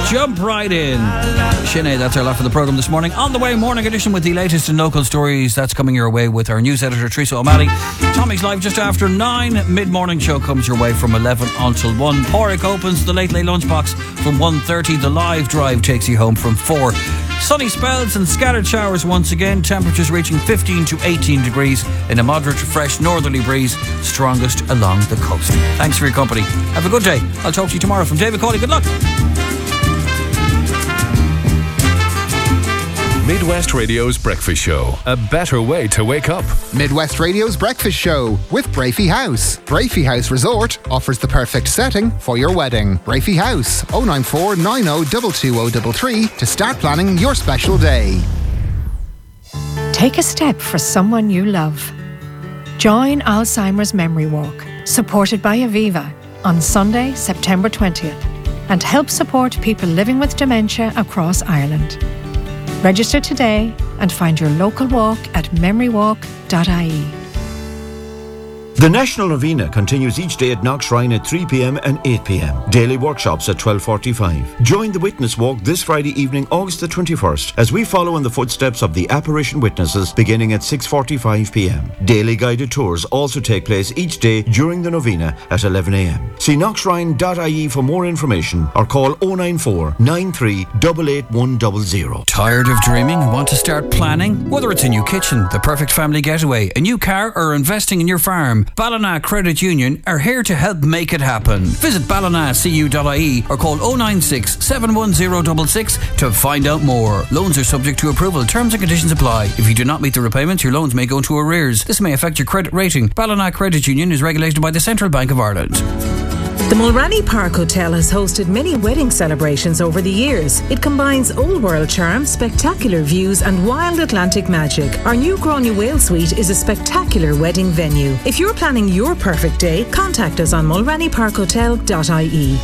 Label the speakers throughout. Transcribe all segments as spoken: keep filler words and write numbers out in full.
Speaker 1: Jump right in. Sinead, that's our lot for the programme this morning. On the way, morning edition with the latest in local stories. That's coming your way with our news editor, Teresa O'Malley. Tommy's Live just after nine. Mid-morning show comes your way from eleven until one. Porrick opens the Late Late Lunchbox from one thirty. The live drive takes you home from four. Sunny spells and scattered showers once again. Temperatures reaching fifteen to eighteen degrees in a moderate to fresh northerly breeze, strongest along the coast. Thanks for your company. Have a good day. I'll talk to you tomorrow. From David Cawley, good luck.
Speaker 2: Midwest Radio's Breakfast Show. A better way to wake up.
Speaker 3: Midwest Radio's Breakfast Show with Brafey House. Brafey House Resort offers the perfect setting for your wedding. Brafey House, oh nine four nine oh two two oh three three to start planning your special day.
Speaker 4: Take a step for someone you love. Join Alzheimer's Memory Walk, supported by Aviva, on Sunday, September twentieth, and help support people living with dementia across Ireland. Register today and find your local walk at memory walk dot I E.
Speaker 5: The National Novena continues each day at Knockshrine at three p.m. and eight p.m. Daily workshops at twelve forty-five. Join the Witness Walk this Friday evening, August the twenty-first, as we follow in the footsteps of the apparition witnesses beginning at six forty-five p.m. Daily guided tours also take place each day during the Novena at eleven a.m. See knockshrine dot I E for more information or call oh nine four nine three eight eight one zero zero.
Speaker 1: Tired of dreaming and want to start planning? Whether it's a new kitchen, the perfect family getaway, a new car, or investing in your farm, Ballina Credit Union are here to help make it happen. Visit ballina c u dot I E or call oh nine six seven one zero six six to find out more. Loans are subject to approval. Terms and conditions apply. If you do not meet the repayments, your loans may go into arrears. This may affect your credit rating. Ballina Credit Union is regulated by the Central Bank of Ireland.
Speaker 6: The Mulranny Park Hotel has hosted many wedding celebrations over the years. It combines old world charm, spectacular views and wild Atlantic magic. Our new Gráinne Whale Suite is a spectacular wedding venue. If you're planning your perfect day, contact us on mulranny park hotel dot I E.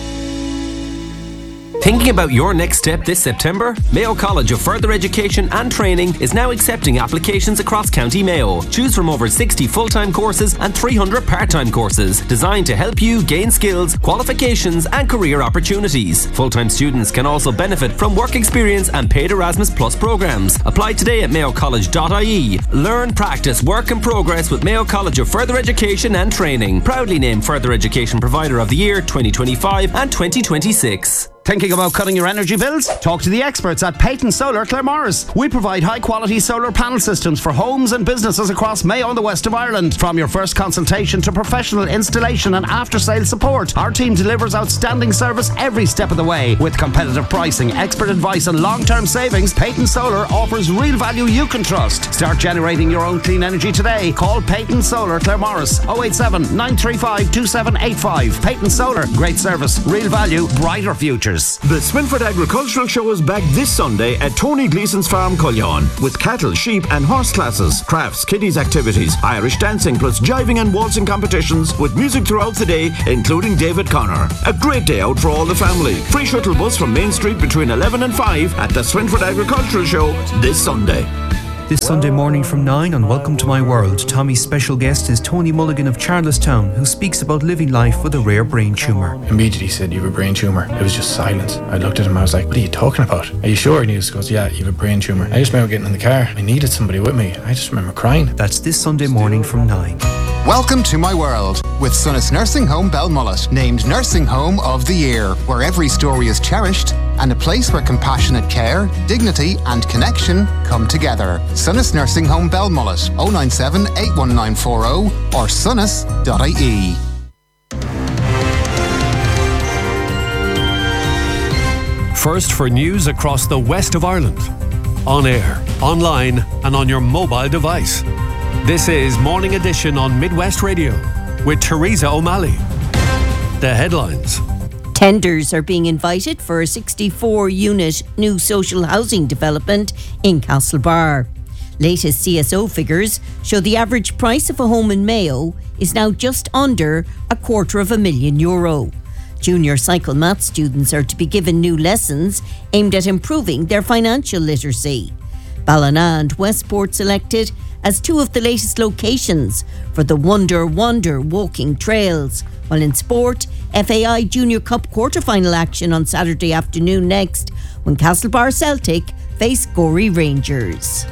Speaker 7: Thinking about your next step this September? Mayo College of Further Education and Training is now accepting applications across County Mayo. Choose from over sixty full-time courses and three hundred part-time courses designed to help you gain skills, qualifications and career opportunities. Full-time students can also benefit from work experience and paid Erasmus Plus programs. Apply today at mayo college dot I E. Learn, practice, work and progress with Mayo College of Further Education and Training. Proudly named Further Education Provider of the Year twenty twenty-five and twenty twenty-six.
Speaker 8: Thinking about cutting your energy bills? Talk to the experts at Peyton Solar Claremorris. We provide high-quality solar panel systems for homes and businesses across Mayo and the west of Ireland. From your first consultation to professional installation and after-sales support, our team delivers outstanding service every step of the way. With competitive pricing, expert advice and long-term savings, Peyton Solar offers real value you can trust. Start generating your own clean energy today. Call Peyton Solar Claremorris oh eight seven nine three five two seven eight five. Peyton Solar, great service, real value, brighter futures.
Speaker 5: The Swinford Agricultural Show is back this Sunday at Tony Gleeson's Farm, Cullion, with cattle, sheep and horse classes, crafts, kiddies activities, Irish dancing plus jiving and waltzing competitions with music throughout the day, including David Connor. A great day out for all the family. Free shuttle bus from Main Street between eleven and five at the Swinford Agricultural Show this Sunday.
Speaker 9: This Sunday morning from nine on Welcome to My World, Tommy's special guest is Tony Mulligan of Charlestown, who speaks about living life with a rare brain tumour.
Speaker 10: Immediately said, you have a brain tumour. It was just silent. I looked at him, I was like, what are you talking about? Are you sure? And he just goes, yeah, you have a brain tumour. I just remember getting in the car. I needed somebody with me. I just remember crying.
Speaker 9: That's this Sunday morning from nine.
Speaker 3: Welcome to My World with Sunnis Nursing Home Belmullet, named Nursing Home of the Year, where every story is cherished and a place where compassionate care, dignity and connection come together. Sunnis Nursing Home Belmullet, oh nine seven eight one nine four oh or sunnis dot I E.
Speaker 2: First for news across the west of Ireland. On air, online and on your mobile device. This is Morning Edition on Midwest Radio with Teresa O'Malley. The headlines.
Speaker 11: Tenders are being invited for a sixty-four unit new social housing development in Castlebar. Latest C S O figures show the average price of a home in Mayo is now just under a quarter of a million euro. Junior cycle maths students are to be given new lessons aimed at improving their financial literacy. Ballina and Westport selected as two of the latest locations for the Wonder Wander walking trails. While in sport, F A I Junior Cup quarter-final action on Saturday afternoon next, when Castlebar Celtic face Gorey Rangers.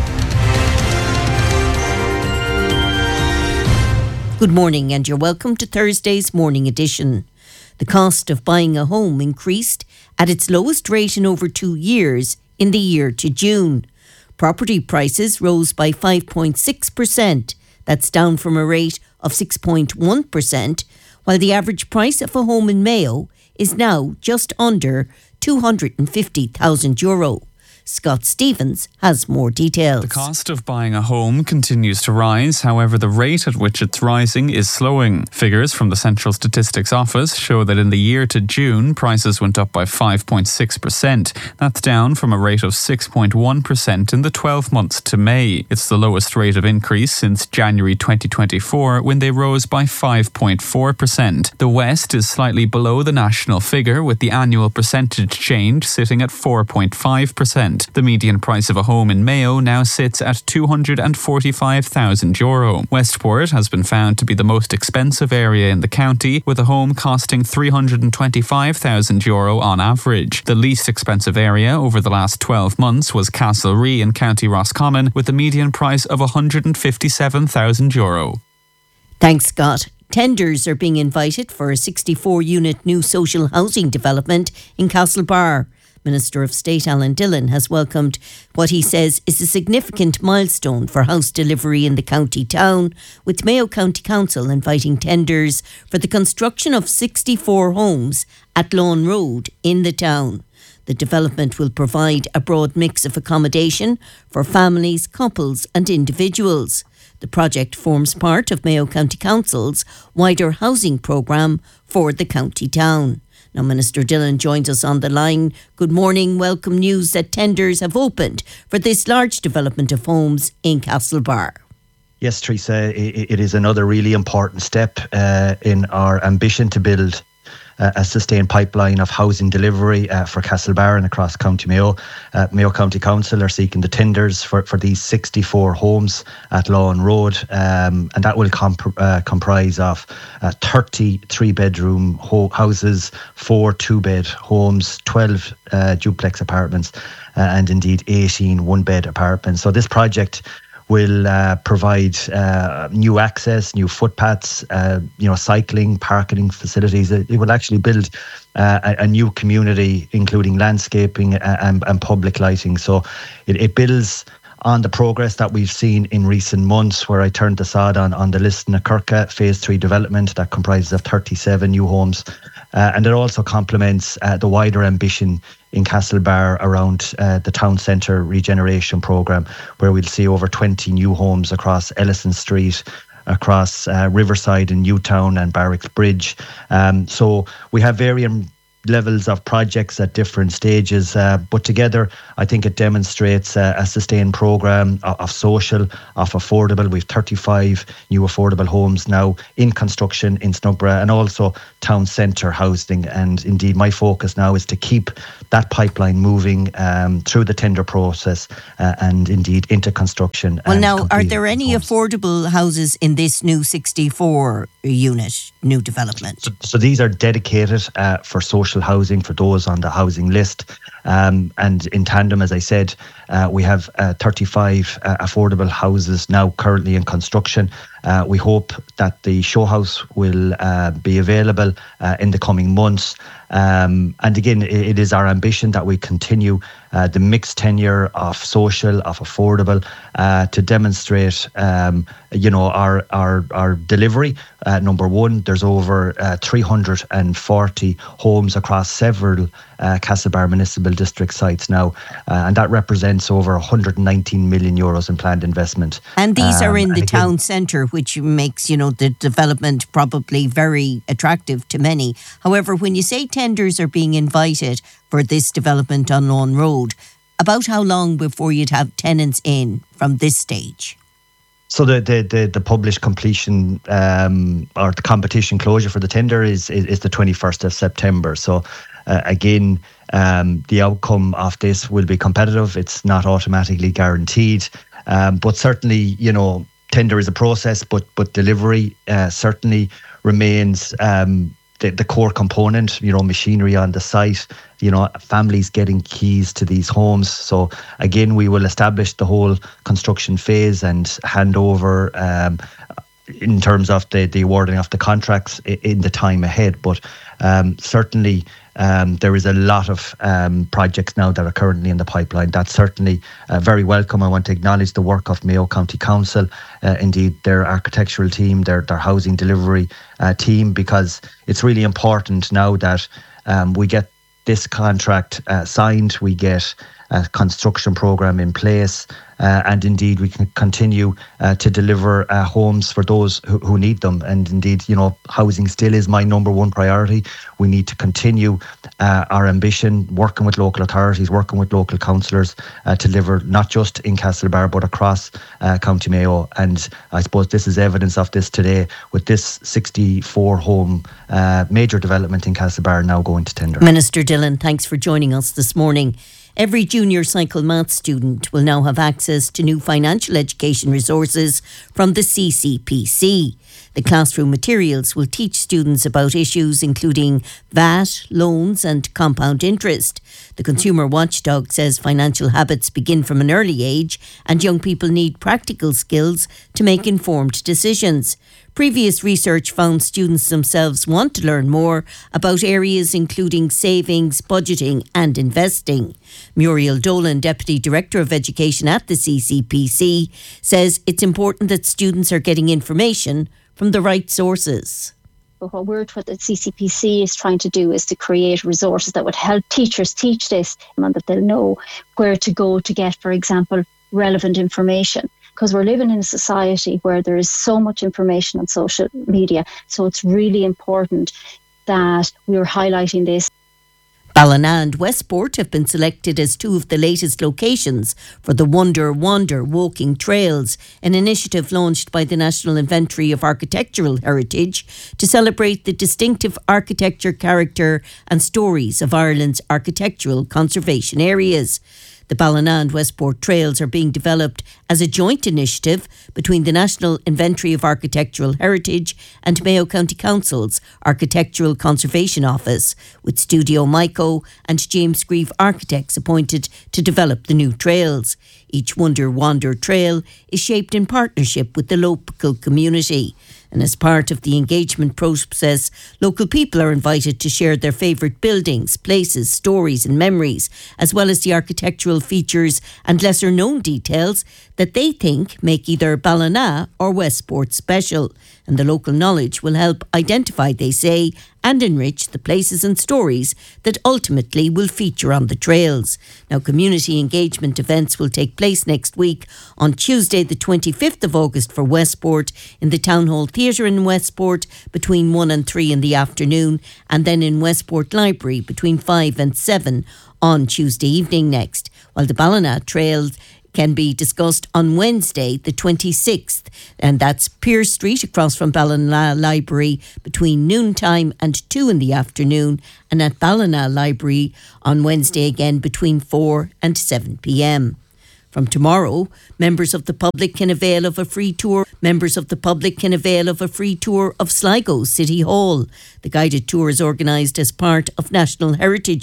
Speaker 11: Good morning and you're welcome to Thursday's morning edition. The cost of buying a home increased at its lowest rate in over two years in the year to June. Property prices rose by five point six percent. That's down from a rate of six point one percent, while the average price of a home in Mayo is now just under two hundred fifty thousand euro. Scott Stevens has more details.
Speaker 12: The cost of buying a home continues to rise. However, the rate at which it's rising is slowing. Figures from the Central Statistics Office show that in the year to June, prices went up by five point six percent. That's down from a rate of six point one percent in the twelve months to May. It's the lowest rate of increase since January twenty twenty-four, when they rose by five point four percent. The West is slightly below the national figure, with the annual percentage change sitting at four point five percent. The median price of a home in Mayo now sits at two hundred forty-five thousand euro. Westport has been found to be the most expensive area in the county, with a home costing three hundred twenty-five thousand euro on average. The least expensive area over the last twelve months was Castlerea in County Roscommon, with a median price of one hundred fifty-seven thousand euro.
Speaker 11: Thanks, Scott. Tenders are being invited for a sixty-four unit new social housing development in Castlebar. Minister of State Alan Dillon has welcomed what he says is a significant milestone for house delivery in the county town, with Mayo County Council inviting tenders for the construction of sixty-four homes at Lawn Road in the town. The development will provide a broad mix of accommodation for families, couples and individuals. The project forms part of Mayo County Council's wider housing programme for the county town. Now, Minister Dillon joins us on the line. Good morning. Welcome news that tenders have opened for this large development of homes in Castlebar.
Speaker 13: Yes, Teresa, it is another really important step uh, in our ambition to build Uh, a sustained pipeline of housing delivery uh, for Castlebar and across County Mayo. Uh, Mayo County Council are seeking the tenders for, for these sixty-four homes at Lawn Road, um, and that will comp- uh, comprise of uh, thirty three-bedroom ho- houses, four two-bed homes, twelve uh, duplex apartments, uh, and indeed eighteen one-bed apartments. So this project will uh, provide uh, new access, new footpaths, uh, you know, cycling, parking facilities. It, it will actually build uh, a, a new community, including landscaping and, and public lighting. So it, it builds on the progress that we've seen in recent months, where I turned the sod on, on the Liston-Kirka Phase three development that comprises of thirty-seven new homes. Uh, and it also complements uh, the wider ambition in Castlebar around uh, the town centre regeneration programme, where we'll see over twenty new homes across Ellison Street, across uh, Riverside and Newtown and Barracks Bridge. Um, so we have varying levels of projects at different stages, uh, but together I think it demonstrates uh, a sustained programme of, of social, of affordable. We've thirty-five new affordable homes now in construction in Snugborough, and also town centre housing. And indeed my focus now is to keep that pipeline moving um, through the tender process uh, and indeed into construction.
Speaker 11: Well, now, are there any homes. affordable houses in this new sixty-four unit new development?
Speaker 13: So, so these are dedicated uh, for social housing for those on the housing list, um, and in tandem, as I said, uh, we have uh, thirty-five uh, affordable houses now currently in construction. Uh, we hope that the show house will uh, be available uh, in the coming months. Um, and again, it, it is our ambition that we continue uh, the mixed tenure of social, of affordable, uh, to demonstrate, um, you know, our our our delivery. Uh, number one, there's over uh, three hundred forty homes across several uh, Castlebar Municipal District sites now, uh, and that represents over one hundred nineteen million euros in planned investment.
Speaker 11: And these um, are in the
Speaker 13: again,
Speaker 11: town centre, which makes, you know, the development probably very attractive to many. However, when you say tenders are being invited for this development on Lawn Road, about how long before you'd have tenants in from this stage?
Speaker 13: So the the the, the published completion um, or the competition closure for the tender is is, is the twenty-first of September. So uh, again, um, the outcome of this will be competitive. It's not automatically guaranteed. Um, but certainly, you know, tender is a process, but but delivery uh, certainly remains um, the, the core component. You know, machinery on the site, you know, families getting keys to these homes. So again, we will establish the whole construction phase and hand over um, in terms of the, the awarding of the contracts in the time ahead. But um, certainly um, there is a lot of um, projects now that are currently in the pipeline. That's certainly uh, very welcome. I want to acknowledge the work of Mayo County Council, uh, indeed their architectural team, their, their housing delivery uh, team, because it's really important now that um, we get this contract uh, signed, we get a construction program in place, uh, and indeed we can continue uh, to deliver uh, homes for those who, who need them. And indeed, you know, housing still is my number one priority. We need to continue uh, our ambition, working with local authorities, working with local councillors uh, to deliver not just in Castlebar but across uh, County Mayo. And I suppose this is evidence of this today with this sixty-four home uh, major development in Castlebar now going to tender.
Speaker 11: Minister Dillon, thanks for joining us this morning. Every junior cycle maths student will now have access to new financial education resources from the C C P C. The classroom materials will teach students about issues including V A T, loans and compound interest. The Consumer Watchdog says financial habits begin from an early age and young people need practical skills to make informed decisions. Previous research found students themselves want to learn more about areas including savings, budgeting and investing. Muriel Dolan, Deputy Director of Education at the C C P C, says it's important that students are getting information from the right sources.
Speaker 14: But what we're what the C C P C is trying to do is to create resources that would help teachers teach this, and that they'll know where to go to get, for example, relevant information. Because we're living in a society where there is so much information on social media. So it's really important that we're highlighting this.
Speaker 11: Ballina and Westport have been selected as two of the latest locations for the Wonder Wander Walking Trails, an initiative launched by the National Inventory of Architectural Heritage to celebrate the distinctive architecture, character and stories of Ireland's architectural conservation areas. The Ballina and Westport Trails are being developed as a joint initiative between the National Inventory of Architectural Heritage and Mayo County Council's Architectural Conservation Office, with Studio Myco and James Grieve Architects appointed to develop the new trails. Each Wonder Wander Trail is shaped in partnership with the local community. And as part of the engagement process, local people are invited to share their favourite buildings, places, stories and memories, as well as the architectural features and lesser known details that they think make either Ballina or Westport special. And the local knowledge will help identify, they say, and enrich the places and stories that ultimately will feature on the trails. Now, community engagement events will take place next week on Tuesday the twenty-fifth of August for Westport in the Town Hall Theatre in Westport between one and three in the afternoon, and then in Westport Library between five and seven on Tuesday evening next, while the Ballina Trail can be discussed on Wednesday the twenty-sixth, and that's Pearse Street across from Ballina Library between noontime and two in the afternoon, and at Ballina Library on Wednesday again between four and seven p.m. From tomorrow, members of the public can avail of a free tour. Members of the public can avail of a free tour of Sligo City Hall. The guided tour is organised as part of National Heritage